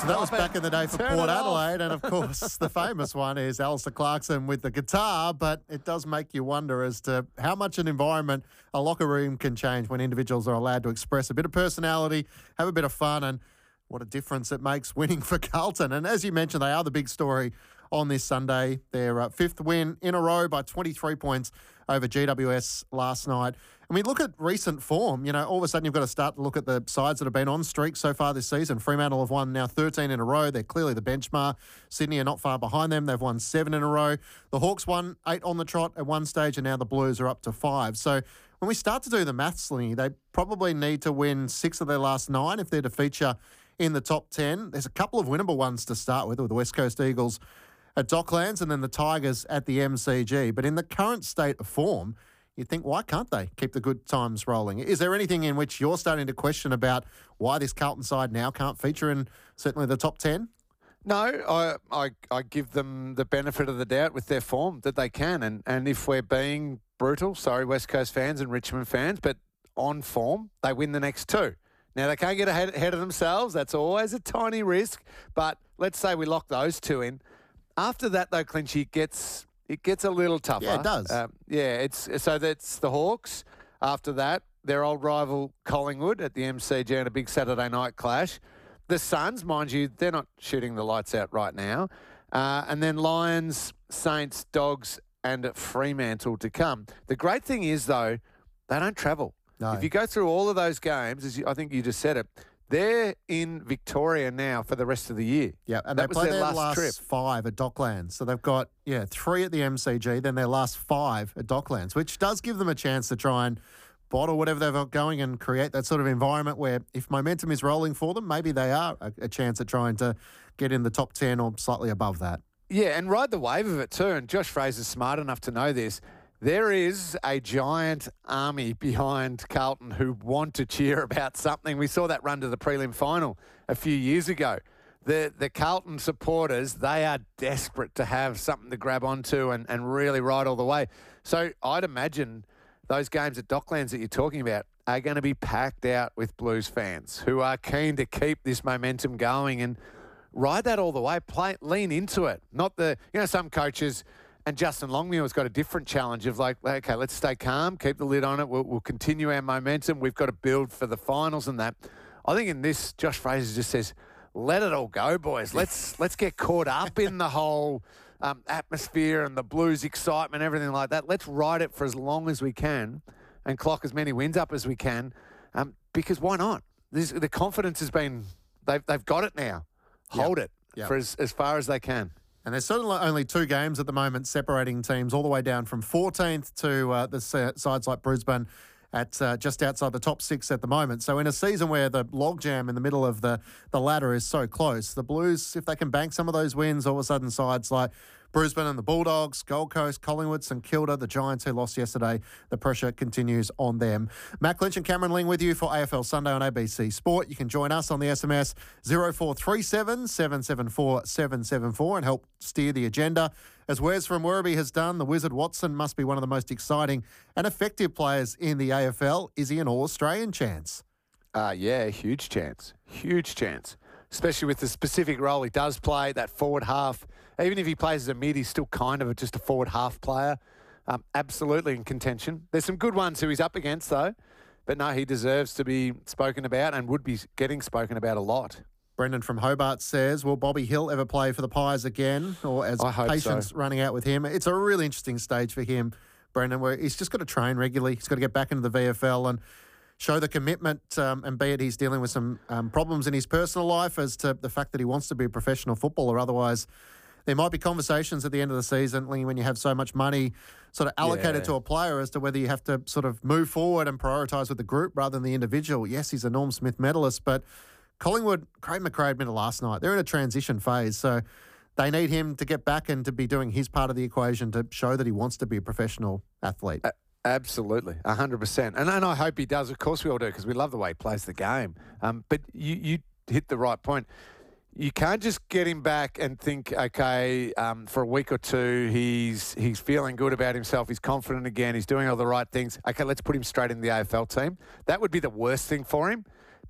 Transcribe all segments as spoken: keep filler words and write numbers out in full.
So that was back in the day for Turn Port it off. Adelaide. And, of course, the famous one is Alistair Clarkson with the guitar. But it does make you wonder as to how much an environment, a locker room can change when individuals are allowed to express a bit of personality, have a bit of fun, and what a difference it makes winning for Carlton. And as you mentioned, they are the big story on this Sunday. Their uh, fifth win in a row by twenty-three points over G W S last night. And we look at recent form, you know, all of a sudden you've got to start to look at the sides that have been on streak so far this season. Fremantle have won now thirteen in a row. They're clearly the benchmark. Sydney are not far behind them. They've won seven in a row. The Hawks won eight on the trot at one stage, and now the Blues are up to five. So when we start to do the maths, Lingy, they probably need to win six of their last nine if they're to feature in the top ten. There's a couple of winnable ones to start with, with the West Coast Eagles at Docklands and then the Tigers at the M C G. But in the current state of form, you think, why can't they keep the good times rolling? Is there anything in which you're starting to question about why this Carlton side now can't feature in certainly the top ten? No, I, I I give them the benefit of the doubt with their form that they can. And, and if we're being brutal, sorry, West Coast fans and Richmond fans, but on form, they win the next two. Now, they can't get ahead, ahead of themselves. That's always a tiny risk. But let's say we lock those two in. After that, though, Clinchy, it gets, it gets a little tougher. Yeah, it does. Um, yeah, it's so that's the Hawks. After that, their old rival Collingwood at the M C G in a big Saturday night clash. The Suns, mind you, they're not shooting the lights out right now. Uh, and then Lions, Saints, Dogs and Fremantle to come. The great thing is, though, they don't travel. No. If you go through all of those games, as you, I think you just said it, they're in Victoria now for the rest of the year. Yeah, and that they was play their their last, last, trip. five at Docklands. So they've got, yeah, three at the M C G, then their last five at Docklands, which does give them a chance to try and bottle whatever they've got going and create that sort of environment where if momentum is rolling for them, maybe they are a, a chance at trying to get in the top ten or slightly above that. Yeah, and ride the wave of it too. And Josh Fraser's smart enough to know this. There is a giant army behind Carlton who want to cheer about something. We saw that run to the prelim final a few years ago. The the Carlton supporters, they are desperate to have something to grab onto and, and really ride all the way. So I'd imagine those games at Docklands that you're talking about are going to be packed out with Blues fans who are keen to keep this momentum going and ride that all the way, play, lean into it. Not the, you know, some coaches... And Justin Longmuir's got a different challenge of like, okay, let's stay calm, keep the lid on it. We'll, we'll continue our momentum. We've got to build for the finals and that. I think in this, Josh Fraser just says, let it all go, boys. Let's let's get caught up in the whole um, atmosphere and the Blues excitement, everything like that. Let's ride it for as long as we can and clock as many wins up as we can um, because why not? This, the confidence has been, they've, they've got it now. Hold Yep. it Yep. for as, as far as they can. And there's certainly only two games at the moment separating teams all the way down from fourteenth to uh, the sides like Brisbane at uh, just outside the top six at the moment. So in a season where the logjam in the middle of the, the ladder is so close, the Blues, if they can bank some of those wins, all of a sudden sides like Brisbane and the Bulldogs, Gold Coast, Collingwood, St Kilda, the Giants who lost yesterday, the pressure continues on them. Matt Clinch and Cameron Ling with you for A F L Sunday on A B C Sport. You can join us on the S M S zero four three seven, seven seven four, seven seven four and help steer the agenda. As Wes from Werribee has done, the Wizard Watson must be one of the most exciting and effective players in the A F L. Is he an All-Australian chance? Uh, yeah, huge chance. Huge chance. Especially with the specific role he does play, that forward half. Even if he plays as a mid, he's still kind of a, just a forward half player. Um, absolutely in contention. There's some good ones who he's up against, though. But no, he deserves to be spoken about and would be getting spoken about a lot. Brendan from Hobart says, will Bobby Hill ever play for the Pies again? Or as I hope patience so. running out with him? It's a really interesting stage for him, Brendan, where he's just got to train regularly. He's got to get back into the V F L and show the commitment, um, and be it he's dealing with some um, problems in his personal life as to the fact that he wants to be a professional footballer. Otherwise, there might be conversations at the end of the season when you have so much money sort of allocated Yeah. to a player as to whether you have to sort of move forward and prioritise with the group rather than the individual. Yes, he's a Norm Smith medalist, but Collingwood, Craig McRae admitted last night, they're in a transition phase. So they need him to get back and to be doing his part of the equation to show that he wants to be a professional athlete. Uh, Absolutely, one hundred percent. And, and I hope he does. Of course we all do, because we love the way he plays the game. Um, but you, you hit the right point. You can't just get him back and think, okay, um, for a week or two, he's he's feeling good about himself. He's confident again. He's doing all the right things. Okay, let's put him straight in the A F L team. That would be the worst thing for him,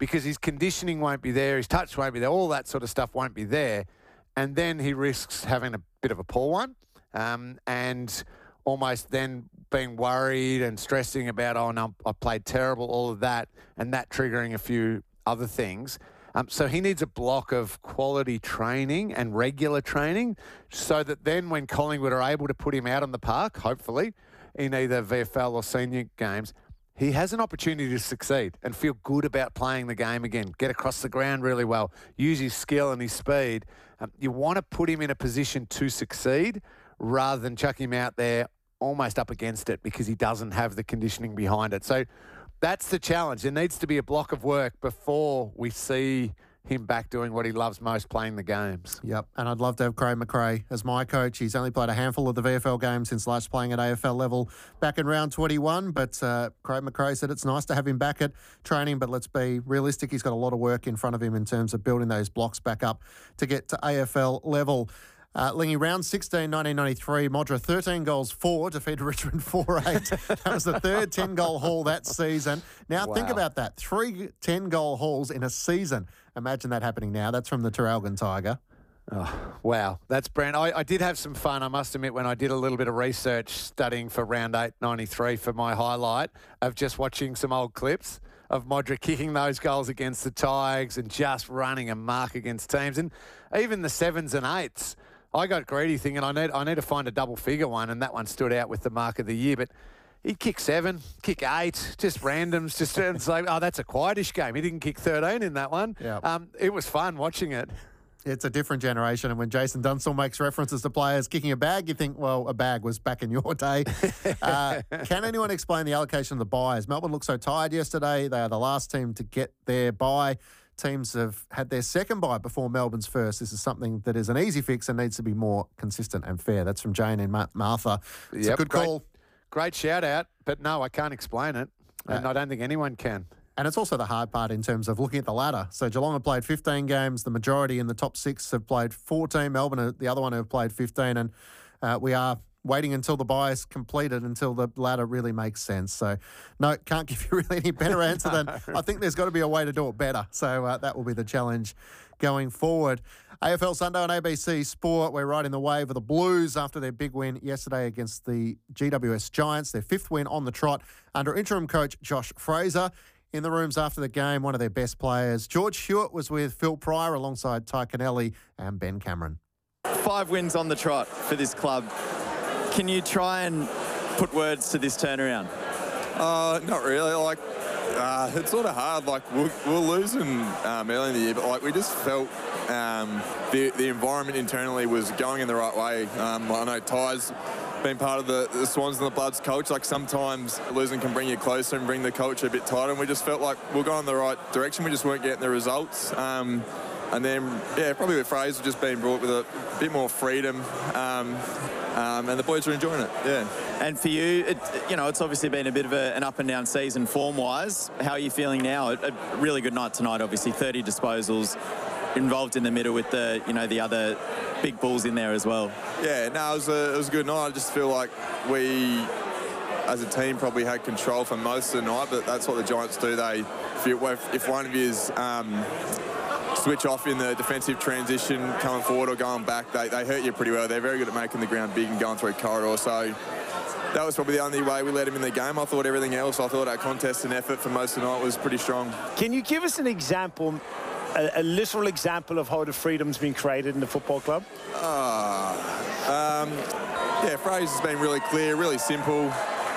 because his conditioning won't be there, his touch won't be there, all that sort of stuff won't be there. And then he risks having a bit of a poor one um, and almost then being worried and stressing about, oh, no, I played terrible, all of that, and that triggering a few other things. Um, so he needs a block of quality training and regular training so that then when Collingwood are able to put him out on the park, hopefully, in either V F L or senior games, he has an opportunity to succeed and feel good about playing the game again, get across the ground really well, use his skill and his speed. Um, you want to put him in a position to succeed rather than chuck him out there almost up against it because he doesn't have the conditioning behind it. So that's the challenge. There needs to be a block of work before we see him back doing what he loves most, playing the games. Yep, and I'd love to have Craig McRae as my coach. He's only played a handful of the V F L games since last playing at A F L level back in round twenty-one, but uh, Craig McRae said it's nice to have him back at training, but let's be realistic. He's got a lot of work in front of him in terms of building those blocks back up to get to A F L level. Uh, Lingy, round sixteen, nineteen ninety-three, Modra thirteen goals, four, defeated Richmond four eight. That was the third ten-goal haul that season. Now, wow. Think about that. Three ten-goal hauls in a season. Imagine that happening now. That's from the Traralgon Tiger. Oh, wow. That's brilliant. I, I did have some fun, I must admit, when I did a little bit of research studying for round eight ninety-three for my highlight of just watching some old clips of Modra kicking those goals against the Tigers and just running a mark against teams. And even the sevens and eights. I got greedy thinking I need I need to find a double figure one, and that one stood out with the mark of the year. But he'd kick seven, kick eight, just randoms, just it's like, oh, that's a quietish game. He didn't kick thirteen in that one. Yep. Um, it was fun watching it. It's a different generation, and when Jason Dunstall makes references to players kicking a bag, you think, well, a bag was back in your day. uh, can anyone explain the allocation of the buys? Melbourne looked so tired yesterday. They are the last team to get their bye. Teams have had their second bye before Melbourne's first. This is something that is an easy fix and needs to be more consistent and fair. That's from Jane and Ma- Martha. It's yep, a good great, call. Great shout out, but no, I can't explain it, and uh, I don't think anyone can. And it's also the hard part in terms of looking at the ladder. So Geelong have played fifteen games. The majority in the top six have played fourteen. Melbourne, the other one, have played fifteen. And uh, we are waiting until the bye is completed until the ladder really makes sense. So, no, can't give you really any better answer no. than I think there's got to be a way to do it better. So uh, that will be the challenge going forward. A F L Sunday on A B C Sport. We're riding the wave of the Blues after their big win yesterday against the G W S Giants, their fifth win on the trot under interim coach Josh Fraser. In the rooms after the game, one of their best players, George Hewitt, was with Phil Pryor alongside Ty Connelly and Ben Cameron. Five wins on the trot for this club. Can you try and put words to this turnaround? Uh, not really. Like, uh, it's sort of hard. Like, we're, we're losing um, early in the year, but like we just felt um, the the environment internally was going in the right way. Um, I know Ty's been part of the, the Swans and the Bloods coach. Like, sometimes losing can bring you closer and bring the culture a bit tighter. And we just felt like we're going in the right direction. We just weren't getting the results. Um, And then, yeah, probably with Fraser just being brought with a bit more freedom, um, um, and the boys are enjoying it, yeah. And for you, it, you know, it's obviously been a bit of a, an up and down season form-wise. How are you feeling now? A really good night tonight, obviously, thirty disposals, involved in the middle with the, you know, the other big bulls in there as well. Yeah, no, it was a, it was a good night. I just feel like we, as a team, probably had control for most of the night, but that's what the Giants do. They, if, you, if one of you is... Um, switch off in the defensive transition, coming forward or going back, they, they hurt you pretty well. They're very good at making the ground big and going through a corridor. So that was probably the only way we let him in the game. I thought everything else, I thought our contest and effort for most of the night was pretty strong. Can you give us an example, a, a literal example of how the freedom's been created in the football club? Uh, um, yeah, Fraser's been really clear, really simple.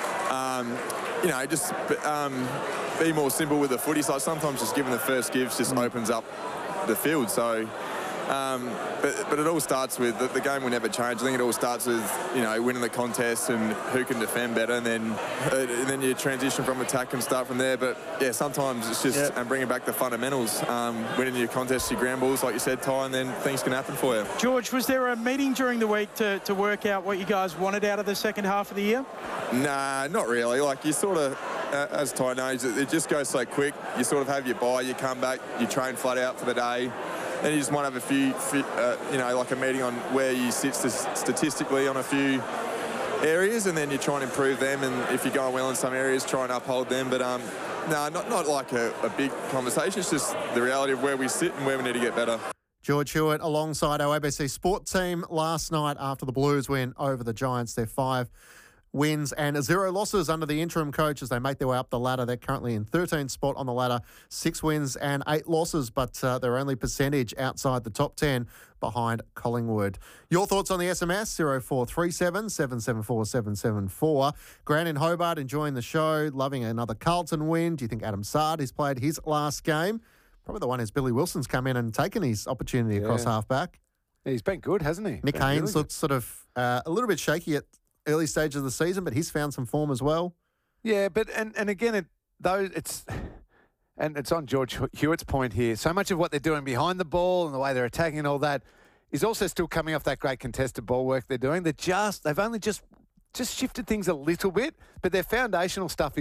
Um, you know, just um, be more simple with the footy. So sometimes just giving the first gives just mm. opens up the field. So um, but, but it all starts with the, the game will never change. I think it all starts with, you know, winning the contest and who can defend better, and then uh, and then you transition from attack and start from there. But yeah, sometimes it's just yep. and bringing back the fundamentals, um, winning your contest, your ground balls, like you said, Ty, and then things can happen for you. George, was there a meeting during the week to, to work out what you guys wanted out of the second half of the year? Nah, not really. Like, you sort of, uh, as Ty knows, it, it just goes so quick. You sort of have your bye, you come back, you train flat out for the day. Then you just might have a few, uh, you know, like a meeting on where you sit statistically on a few areas, and then you try and improve them. And if you're going well in some areas, try and uphold them. But um, No, not, not like a, a big conversation. It's just the reality of where we sit and where we need to get better. George Hewitt alongside our A B C Sport team last night after the Blues win over the Giants. They're five wins and zero losses under the interim coach as they make their way up the ladder. They're currently in thirteenth spot on the ladder, six wins and eight losses, but uh, their only percentage outside the top ten behind Collingwood. Your thoughts on the S M S, oh four three seven, seven seven four, seven seven four. Grant in Hobart enjoying the show, loving another Carlton win. Do you think Adam Sard has played his last game? Probably the one is Billy Wilson's come in and taken his opportunity across Yeah. half-back. He's been good, hasn't he? Nick Been Haynes really looked sort of uh, a little bit shaky at early stages of the season, but he's found some form as well. Yeah, but and, and again, it though it's and it's on George Hewitt's point here. So much of what they're doing behind the ball and the way they're attacking and all that is also still coming off that great contested ball work they're doing. They're just they've only just just shifted things a little bit, but their foundational stuff